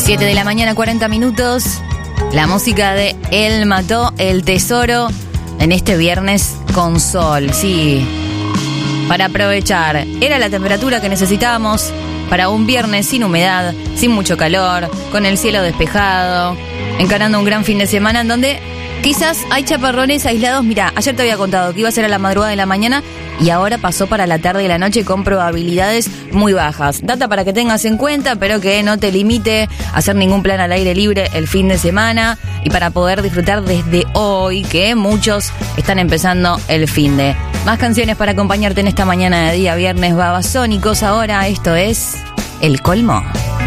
7 de la mañana, 40 minutos. La música de Él Mató el Tesoro en este viernes con sol, sí. Para aprovechar, era la temperatura que necesitábamos para un viernes sin humedad, sin mucho calor, con el cielo despejado, encarando un gran fin de semana en donde quizás hay chaparrones aislados. Mira, ayer te había contado que iba a ser a la madrugada de la mañana y ahora pasó para la tarde y la noche con probabilidades muy bajas. Data para que tengas en cuenta, pero que no te limite a hacer ningún plan al aire libre el fin de semana y para poder disfrutar desde hoy, que muchos están empezando el fin de. Más canciones para acompañarte en esta mañana de día viernes babasónicos. Ahora esto es El Colmo.